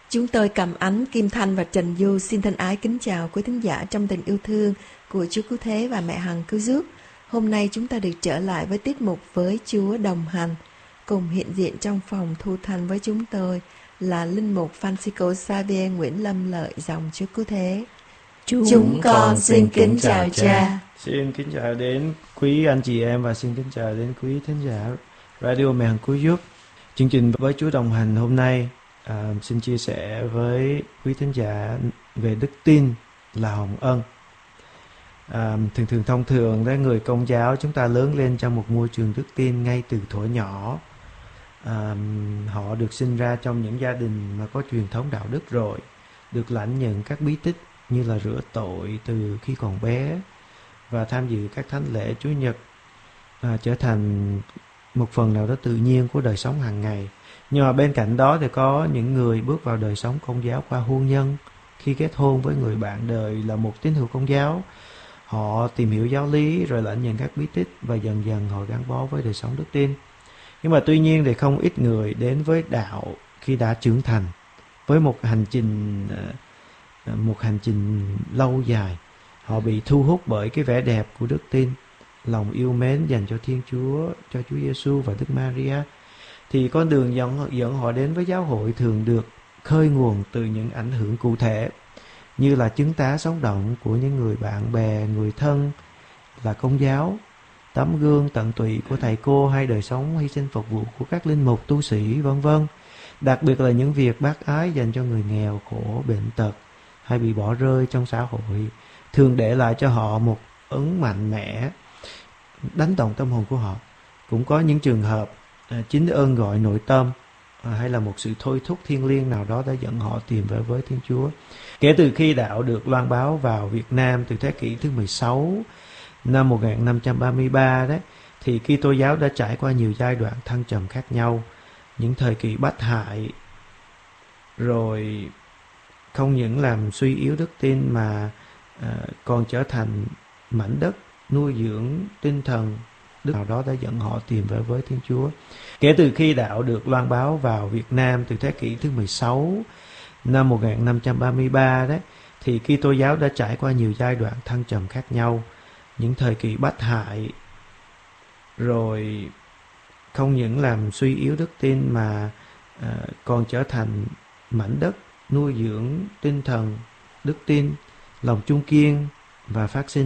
Chúng tôi Cẩm Ánh, Kim Thanh và Trần Du xin thân ái kính chào quý thính giả trong tình yêu thương của Chúa Cứu Thế và Mẹ Hằng Cứu Giúp. Hôm nay chúng ta được trở lại với tiết mục Với Chúa Đồng Hành. Cùng hiện diện trong phòng thu thanh với chúng tôi là Linh Mục Francisco Xavier Nguyễn Lâm Lợi dòng Chúa Cứu Thế. Chúng con xin kính chào cha. Xin kính chào đến quý anh chị em và xin kính chào đến quý thính giả Radio Mẹ Hằng Cứu Giúp. Chương trình Với Chúa Đồng Hành hôm nay xin chia sẻ với quý thính giả về đức tin là hồng ân. Thông thường đấy, người Công giáo chúng ta lớn lên trong một môi trường đức tin ngay từ thuở nhỏ. Họ được sinh ra trong những gia đình mà có truyền thống đạo đức rồi, được lãnh nhận các bí tích như là rửa tội từ khi còn bé và tham dự các thánh lễ Chúa Nhật, trở thành một phần nào đó tự nhiên của đời sống hàng ngày. Nhưng mà bên cạnh đó thì có những người bước vào đời sống Công giáo qua hôn nhân. Khi kết hôn với người bạn đời là một tín hữu Công giáo, họ tìm hiểu giáo lý rồi lãnh nhận các bí tích và dần dần họ gắn bó với đời sống đức tin. Nhưng mà tuy nhiên thì không ít người đến với đạo khi đã trưởng thành, với một hành trình lâu dài. Họ bị thu hút bởi cái vẻ đẹp của đức tin, lòng yêu mến dành cho Thiên Chúa, cho Chúa Giêsu và Đức Maria. Thì con đường dẫn họ đến với giáo hội thường được khơi nguồn từ những ảnh hưởng cụ thể, như là chứng tá sống động của những người bạn bè, người thân là Công giáo, tấm gương tận tụy của thầy cô hay đời sống hy sinh phục vụ của các linh mục, tu sĩ v.v. Đặc biệt là những việc bác ái dành cho người nghèo, khổ, bệnh tật hay bị bỏ rơi trong xã hội thường để lại cho họ một ấn mạnh mẽ, đánh động tâm hồn của họ. Cũng có những trường hợp chính ơn gọi nội tâm hay là một sự thôi thúc thiêng liêng nào đó đã dẫn họ tìm về với Thiên Chúa. Kể từ khi đạo được loan báo vào Việt Nam từ thế kỷ thứ 16 năm 1533 đấy, thì Kitô giáo đã trải qua nhiều giai đoạn thăng trầm khác nhau. Những thời kỳ bách hại rồi không những làm suy yếu đức tin mà còn trở thành mảnh đất nuôi dưỡng tinh thần đức nào đó đã dẫn họ tìm về với Thiên Chúa. Kể từ khi đạo được loan báo vào Việt Nam từ thế kỷ thứ 16 năm 1533 đấy, thì Kitô giáo đã trải qua nhiều giai đoạn thăng trầm khác nhau. Những thời kỳ bách hại rồi không những làm suy yếu đức tin mà còn trở thành mảnh đất nuôi dưỡng tinh thần đức tin, lòng chung kiên và phát sinh